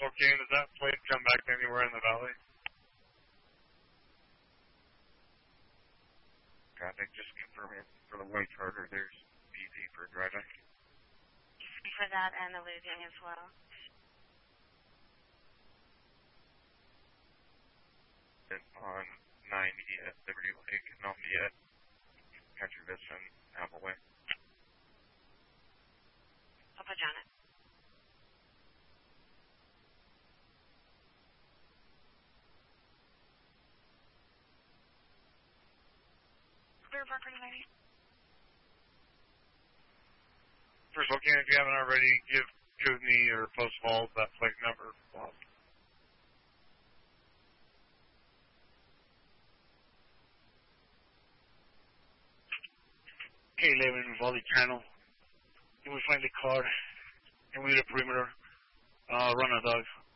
Spokane, does that plate come back anywhere in the valley? God, they just confirming for the white charter, there's BZ for driving. For that and the losing as well. And on 90 at Liberty Lake, Nomdi at Country Vista and Appleway. I'll put Janet. Clear Parker 90. For Spokane, if you haven't already, give Kootenai or Post Falls that plate number. K11 Volley Channel. Can we find the car? And we need a perimeter. Run a dog.